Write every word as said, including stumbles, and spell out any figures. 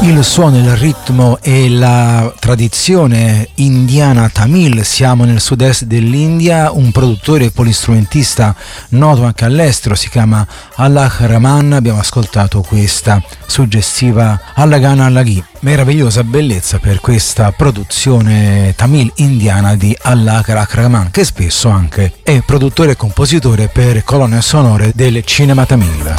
Il suono, il ritmo e la tradizione indiana tamil. Siamo nel sud-est dell'India. Un produttore polistrumentista noto anche all'estero si chiama Allah Rahman. Abbiamo ascoltato questa suggestiva Allagana Allaghi. Meravigliosa bellezza per questa produzione tamil indiana di Allah Rahman, che spesso anche è produttore e compositore per colonne sonore del cinema tamil.